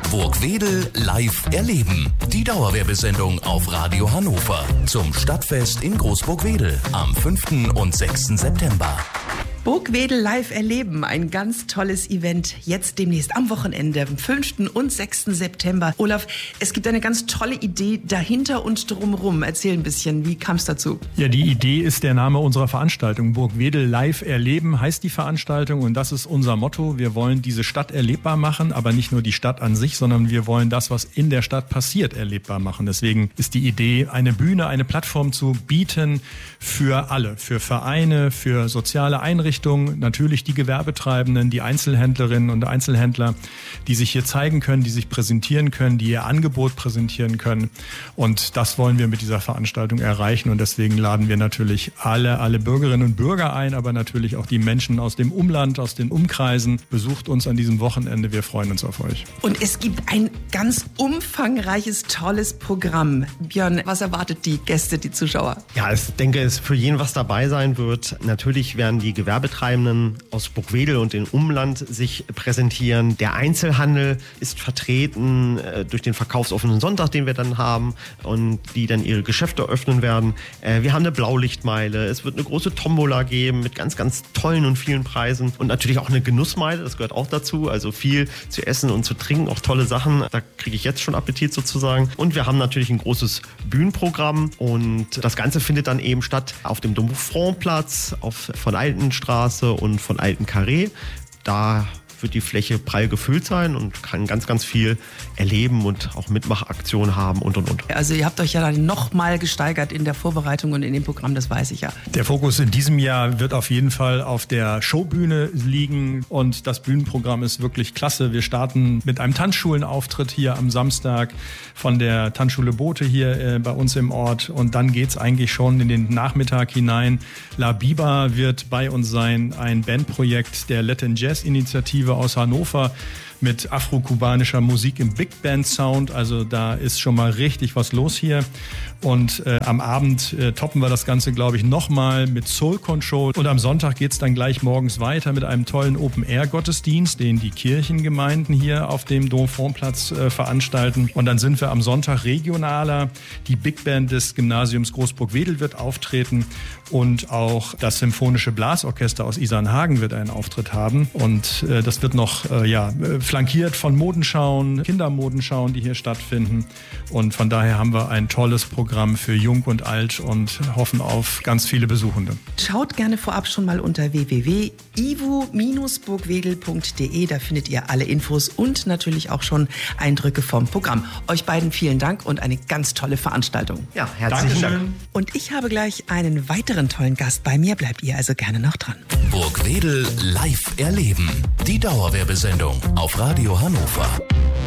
Burgwedel live erleben. Die Dauerwerbesendung auf Radio Hannover zum Stadtfest in Großburgwedel am 5. und 6. September. Burgwedel live erleben, ein ganz tolles Event, jetzt demnächst am Wochenende, am 5. und 6. September. Olaf, es gibt eine ganz tolle Idee dahinter und drumherum. Erzähl ein bisschen, wie kam es dazu? Ja, die Idee ist der Name unserer Veranstaltung. Burgwedel live erleben heißt die Veranstaltung und das ist unser Motto. Wir wollen diese Stadt erlebbar machen, aber nicht nur die Stadt an sich, sondern wir wollen das, was in der Stadt passiert, erlebbar machen. Deswegen ist die Idee, eine Bühne, eine Plattform zu bieten für alle, für Vereine, für soziale Einrichtungen, natürlich die Gewerbetreibenden, die Einzelhändlerinnen und Einzelhändler, die sich hier zeigen können, die sich präsentieren können, die ihr Angebot präsentieren können. Und das wollen wir mit dieser Veranstaltung erreichen. Und deswegen laden wir natürlich alle Bürgerinnen und Bürger ein, aber natürlich auch die Menschen aus dem Umland, aus den Umkreisen. Besucht uns an diesem Wochenende. Wir freuen uns auf euch. Und es gibt ein ganz umfangreiches, tolles Programm. Björn, was erwartet die Gäste, die Zuschauer? Ja, ich denke, es für jeden was dabei sein wird. Natürlich werden die Gewerbetreibenden aus Burgwedel und dem Umland sich präsentieren. Der Einzelhandel ist vertreten durch den verkaufsoffenen Sonntag, den wir dann haben und die dann ihre Geschäfte öffnen werden. Wir haben eine Blaulichtmeile. Es wird eine große Tombola geben mit ganz, ganz tollen und vielen Preisen und natürlich auch eine Genussmeile, das gehört auch dazu. Also viel zu essen und zu trinken, auch tolle Sachen. Da kriege ich jetzt schon Appetit sozusagen. Und wir haben natürlich ein großes Bühnenprogramm und das Ganze findet dann eben statt auf dem Domfrontplatz, von Altenstraße und von Alten Carré. Da wird die Fläche prall gefüllt sein und kann ganz, ganz viel erleben und auch Mitmachaktionen haben und. Also ihr habt euch ja dann nochmal gesteigert in der Vorbereitung und in dem Programm, das weiß ich ja. Der Fokus in diesem Jahr wird auf jeden Fall auf der Showbühne liegen und das Bühnenprogramm ist wirklich klasse. Wir starten mit einem Tanzschulenauftritt hier am Samstag von der Tanzschule Bote hier bei uns im Ort und dann geht's eigentlich schon in den Nachmittag hinein. La Biba wird bei uns sein, ein Bandprojekt der Latin Jazz Initiative aus Hannover mit afro-kubanischer Musik im Big Band Sound. Also da ist schon mal richtig was los hier. Und am Abend toppen wir das Ganze, glaube ich, nochmal mit Soul Control. Und am Sonntag geht es dann gleich morgens weiter mit einem tollen Open-Air-Gottesdienst, den die Kirchengemeinden hier auf dem Domfrontplatz veranstalten. Und dann sind wir am Sonntag regionaler. Die Big Band des Gymnasiums Großburgwedel wird auftreten und auch das Symphonische Blasorchester aus Isarnhagen wird einen Auftritt haben. Und das wird noch flankiert von Modenschauen, Kindermodenschauen, die hier stattfinden. Und von daher haben wir ein tolles Programm für Jung und Alt und hoffen auf ganz viele Besuchende. Schaut gerne vorab schon mal unter www.ivo-burgwedel.de. Da findet ihr alle Infos und natürlich auch schon Eindrücke vom Programm. Euch beiden vielen Dank und eine ganz tolle Veranstaltung. Ja, herzlichen Dank. Und ich habe gleich einen weiteren tollen Gast bei mir. Bleibt ihr also gerne noch dran. Burgwedel live erleben. Die Dauerwerbesendung auf Radio Hannover.